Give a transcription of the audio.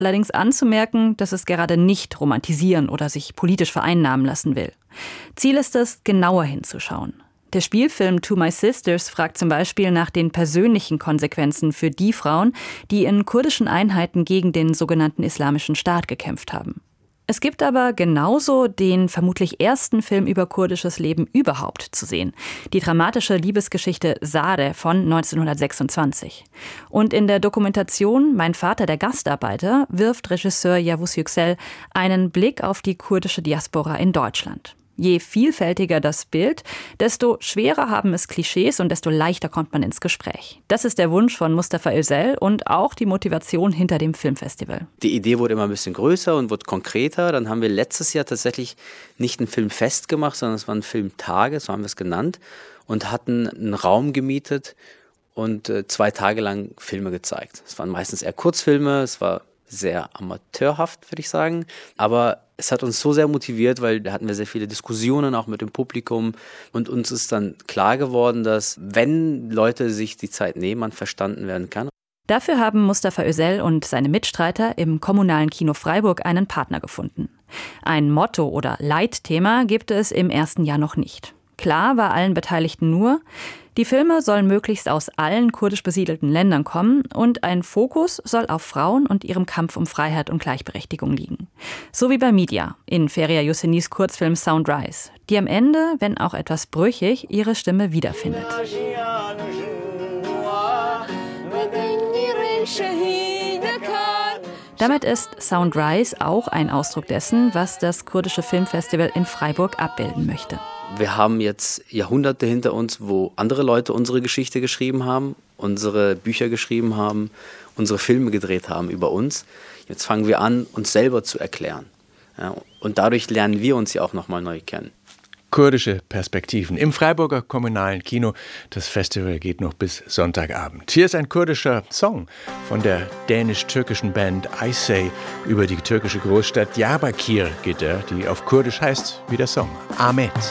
Allerdings anzumerken, dass es gerade nicht romantisieren oder sich politisch vereinnahmen lassen will. Ziel ist es, genauer hinzuschauen. Der Spielfilm To My Sisters fragt zum Beispiel nach den persönlichen Konsequenzen für die Frauen, die in kurdischen Einheiten gegen den sogenannten Islamischen Staat gekämpft haben. Es gibt aber genauso den vermutlich ersten Film über kurdisches Leben überhaupt zu sehen. Die dramatische Liebesgeschichte Sare von 1926. Und in der Dokumentation Mein Vater, der Gastarbeiter, wirft Regisseur Yavuz Yüksel einen Blick auf die kurdische Diaspora in Deutschland. Je vielfältiger das Bild, desto schwerer haben es Klischees und desto leichter kommt man ins Gespräch. Das ist der Wunsch von Mustafa Özel und auch die Motivation hinter dem Filmfestival. Die Idee wurde immer ein bisschen größer und wurde konkreter. Dann haben wir letztes Jahr tatsächlich nicht ein Filmfest gemacht, sondern es waren Filmtage, so haben wir es genannt, und hatten einen Raum gemietet und 2 Tage lang Filme gezeigt. Es waren meistens eher Kurzfilme, es war sehr amateurhaft, würde ich sagen, aber es hat uns so sehr motiviert, weil da hatten wir sehr viele Diskussionen auch mit dem Publikum und uns ist dann klar geworden, dass wenn Leute sich die Zeit nehmen, man verstanden werden kann. Dafür haben Mustafa Özel und seine Mitstreiter im Kommunalen Kino Freiburg einen Partner gefunden. Ein Motto oder Leitthema gibt es im ersten Jahr noch nicht. Klar war allen Beteiligten nur, die Filme sollen möglichst aus allen kurdisch besiedelten Ländern kommen und ein Fokus soll auf Frauen und ihrem Kampf um Freiheit und Gleichberechtigung liegen. So wie bei Media in Feria Yusenis Kurzfilm Sound Rise, die am Ende, wenn auch etwas brüchig, ihre Stimme wiederfindet. Damit ist Sound Rise auch ein Ausdruck dessen, was das kurdische Filmfestival in Freiburg abbilden möchte. Wir haben jetzt Jahrhunderte hinter uns, wo andere Leute unsere Geschichte geschrieben haben, unsere Bücher geschrieben haben, unsere Filme gedreht haben über uns. Jetzt fangen wir an, uns selber zu erklären. Ja, und dadurch lernen wir uns ja auch nochmal neu kennen. Kurdische Perspektiven im Freiburger Kommunalen Kino. Das Festival geht noch bis Sonntagabend. Hier ist ein kurdischer Song von der dänisch-türkischen Band Aysay. Über die türkische Großstadt Diyarbakir geht er, die auf Kurdisch heißt wie der Song Ahmet.